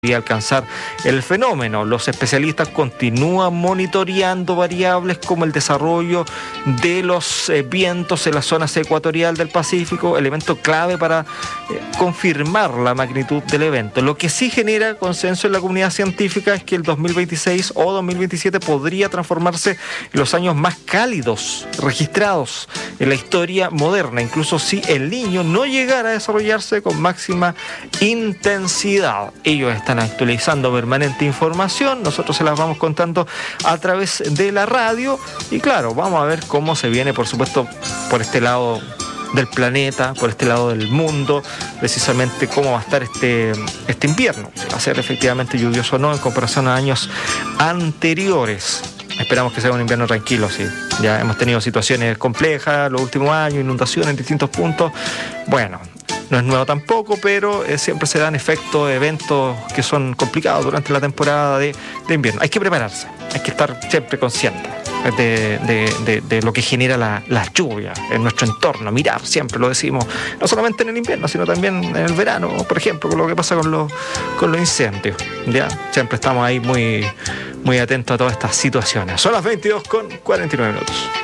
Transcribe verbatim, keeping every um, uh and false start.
y alcanzar el fenómeno. Los especialistas continúan monitoreando variables como el desarrollo de los eh, vientos en la zona ecuatorial del Pacífico, elemento clave para eh, confirmar la magnitud del evento. Lo que sí genera consenso en la comunidad científica es que el dos mil veintiséis o dos mil veintisiete podría transformarse en los años más cálidos registrados en la historia moderna, incluso si el Niño no llegara a desarrollarse con máxima intensidad. Ellos están actualizando permanente información, nosotros se las vamos contando a través de la radio y claro, vamos a ver cómo se viene, por supuesto, por este lado del planeta, por este lado del mundo, precisamente cómo va a estar este, este invierno, si va a ser efectivamente lluvioso o no en comparación a años anteriores. Esperamos que sea un invierno tranquilo, sí. Ya hemos tenido situaciones complejas los últimos años, inundaciones en distintos puntos. Bueno, no es nuevo tampoco, pero eh, siempre se dan efectos, eventos que son complicados durante la temporada de, de invierno. Hay que prepararse, hay que estar siempre consciente de, de, de, de lo que genera la, la lluvia en nuestro entorno. Mirar, siempre lo decimos, no solamente en el invierno, sino también en el verano, por ejemplo, con lo que pasa con los, con los incendios. ¿Ya? Siempre estamos ahí muy, muy atentos a todas estas situaciones. Son las veintidós con cuarenta y nueve minutos.